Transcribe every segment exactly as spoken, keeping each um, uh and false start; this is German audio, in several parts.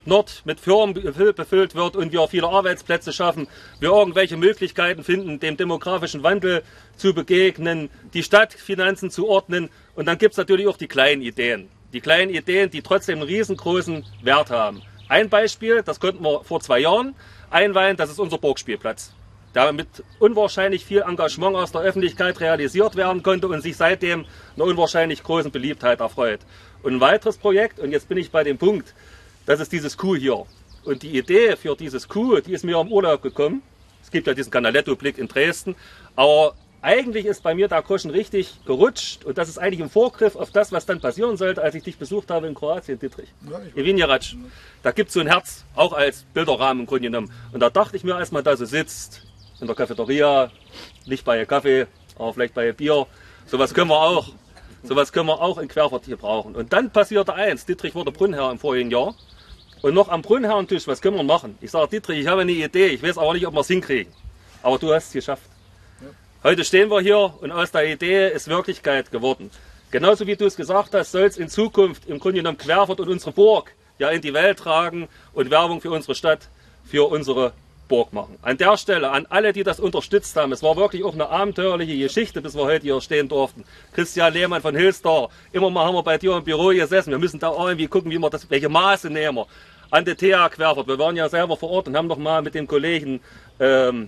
Nord mit Firmen befüllt wird und wir viele Arbeitsplätze schaffen, wir irgendwelche Möglichkeiten finden, dem demografischen Wandel zu begegnen, die Stadtfinanzen zu ordnen. Und dann gibt es natürlich auch die kleinen Ideen. Die kleinen Ideen, die trotzdem einen riesengroßen Wert haben. Ein Beispiel, das konnten wir vor zwei Jahren einweihen, das ist unser Burgspielplatz, der mit unwahrscheinlich viel Engagement aus der Öffentlichkeit realisiert werden konnte und sich seitdem einer unwahrscheinlich großen Beliebtheit erfreut. Und ein weiteres Projekt, und jetzt bin ich bei dem Punkt, das ist dieses Kuh hier. Und die Idee für dieses Kuh, die ist mir im Urlaub gekommen. Es gibt ja diesen Canaletto-Blick in Dresden. Aber eigentlich ist bei mir der Groschen richtig gerutscht. Und das ist eigentlich im Vorgriff auf das, was dann passieren sollte, als ich dich besucht habe in Kroatien, Dietrich. Evinjerac. Da gibt es so ein Herz, auch als Bilderrahmen im Grunde genommen. Und da dachte ich mir, als man da so sitzt, in der Cafeteria, nicht bei Kaffee, aber vielleicht bei Bier, sowas können wir auch. Sowas können wir auch in Querfurt hier brauchen. Und dann passierte eins. Dietrich wurde Brunnherr im vorigen Jahr. Und noch am Brunnherrentisch, was können wir machen? Ich sage, Dietrich, ich habe eine Idee. Ich weiß aber nicht, ob wir es hinkriegen. Aber du hast es geschafft. Ja. Heute stehen wir hier und aus der Idee ist Wirklichkeit geworden. Genauso wie du es gesagt hast, soll es in Zukunft im Grunde genommen Querfurt und unsere Burg ja in die Welt tragen und Werbung für unsere Stadt, für unsere Burg machen. An der Stelle, an alle, die das unterstützt haben, es war wirklich auch eine abenteuerliche Geschichte, bis wir heute hier stehen durften. Christian Lehmann von Hilstar, immer mal haben wir bei dir im Büro gesessen, wir müssen da irgendwie gucken, wie wir das, welche Maße nehmen. An der T H Querfurt, wir waren ja selber vor Ort und haben noch mal mit dem Kollegen ähm,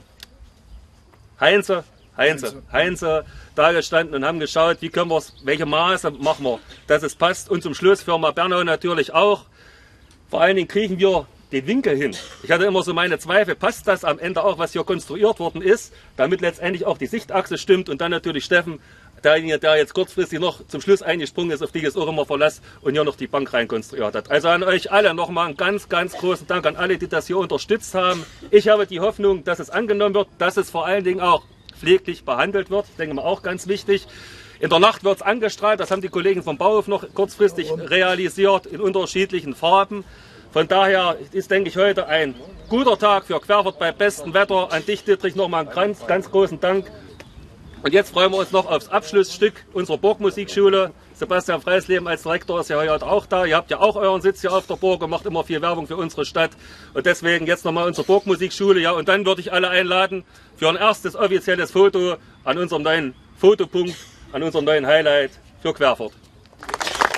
Heinze, Heinze, Heinze da gestanden und haben geschaut, wie können wir es, welche Maße machen wir, dass es passt. Und zum Schluss Firma Bernau natürlich auch. Vor allen Dingen kriegen wir den Winkel hin. Ich hatte immer so meine Zweifel, passt das am Ende auch, was hier konstruiert worden ist, damit letztendlich auch die Sichtachse stimmt und dann natürlich Steffen, derjenige, der jetzt kurzfristig noch zum Schluss eingesprungen ist, auf die ich es auch immer verlasse und hier noch die Bank rein konstruiert hat. Also an euch alle nochmal einen ganz, ganz großen Dank an alle, die das hier unterstützt haben. Ich habe die Hoffnung, dass es angenommen wird, dass es vor allen Dingen auch pfleglich behandelt wird. Ich denke mal auch ganz wichtig. In der Nacht wird es angestrahlt, das haben die Kollegen vom Bauhof noch kurzfristig realisiert in unterschiedlichen Farben. Von daher ist, denke ich, heute ein guter Tag für Querfurt bei bestem Wetter. An dich, Dietrich, nochmal einen ganz, ganz großen Dank. Und jetzt freuen wir uns noch aufs Abschlussstück unserer Burgmusikschule. Sebastian Freisleben als Direktor ist ja heute auch da. Ihr habt ja auch euren Sitz hier auf der Burg und macht immer viel Werbung für unsere Stadt. Und deswegen jetzt nochmal unsere Burgmusikschule. Ja, und dann würde ich alle einladen für ein erstes offizielles Foto an unserem neuen Fotopunkt, an unserem neuen Highlight für Querfurt.